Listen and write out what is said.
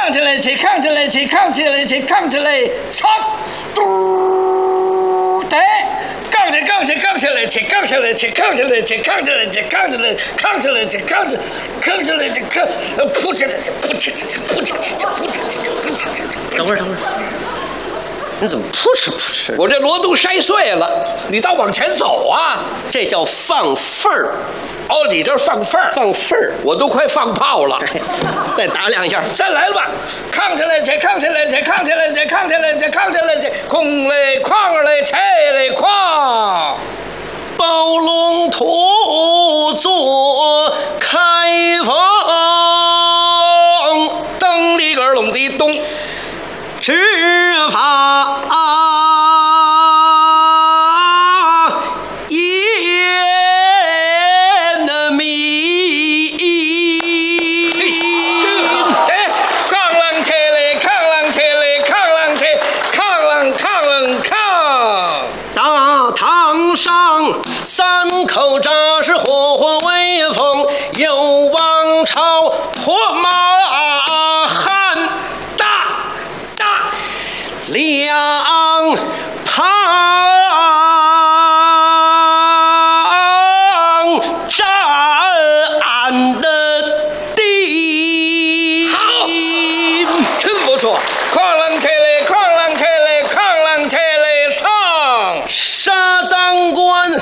扛起来去，扛起来去，扛起来去，扛起来，操，嘟，对，杠起，杠起，杠起来去，杠起来去，杠起来去，杠起来去，杠起来，扛起来去，扛起来去，扑起来去，扑起来去，扑起来去，扑起来去，扑起来去。 等会儿，你怎么扑哧扑哧？ 我这锣都筛碎了，你倒往前走啊！ 这叫放缝儿。 哦，你这放缝儿， 放缝儿， 我都快放炮了。 再打2下， 再来吧！扛起来去，扛起来去，扛起来去，扛起来去，扛起来去，空嘞哐嘞拆嘞哐， 包龙图做开封， 蹬里个隆的咚， 执法3口扎实火火威风，有王朝破马汉大两旁站的地。 好，真不错。